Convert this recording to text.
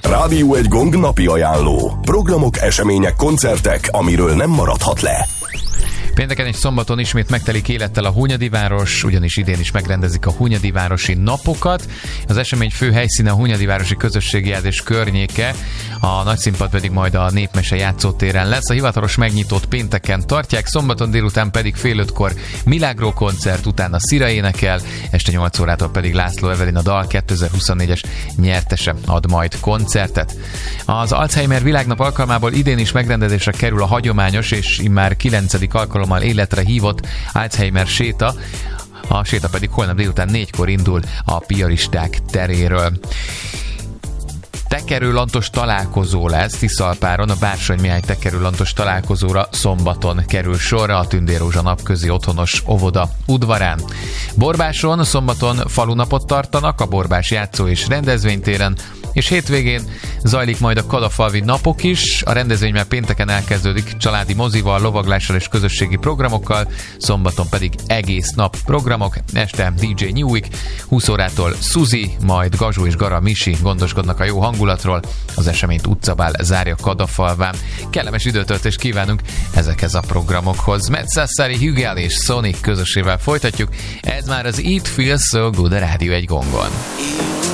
Rádió egy Gong napi ajánló. Programok, események, koncertek, amiről nem maradhat le. Pénteken és szombaton ismét megtelik élettel a Hunyadiváros, ugyanis idén is megrendezik a Hunyadivárosi napokat. Az esemény fő helyszíne a Hunyadivárosi Közösségi Ház és környéke, a nagyszínpad pedig majd a Népmese játszótéren lesz. A hivatalos megnyitót pénteken tartják, szombaton délután pedig fél 5-kor Milagro koncert, utána Szira énekel, este 8 órától pedig László Evelyn, a Dal 2024-es nyertese ad majd koncertet. Az Alzheimer világnap alkalmából idén is megrendezésre kerül a hagyományos és immár 9. alkalommal életre hívott Alzheimer séta. A séta pedig holnap délután 4-kor indul a Piaristák teréről. Tekerőlantos találkozó lesz Tiszalpáron, a Bársony Mihály tekerőlantos találkozóra szombaton kerül sorra a Tündér Rózsa napközi otthonos óvoda udvarán. Borbáson szombaton falunapot tartanak a Borbás játszó és rendezvénytéren, és hétvégén zajlik majd a Kadafalvi napok is. A rendezvény már pénteken elkezdődik családi mozival, lovaglással és közösségi programokkal, szombaton pedig egész nap programok, este DJ Newik, 20 órától Suzi, majd Gazsó és Gara Misi gondoskodnak a jó hangulatról. Az eseményt utcabál zárja Kadafalván. Kellemes időtöltést kívánunk ezekhez a programokhoz. Metszászári Hügel és Sonic közösével folytatjuk. Ez már az It Feels So Good a Rádió egy Gongon.